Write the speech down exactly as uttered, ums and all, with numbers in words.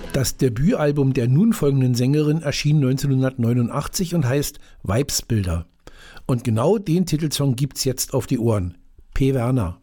Das Debütalbum der nun folgenden Sängerin erschien neunzehnhundertneunundachtzig und heißt Weibsbilder. Und genau den Titelsong gibt's jetzt auf die Ohren. P. Werner.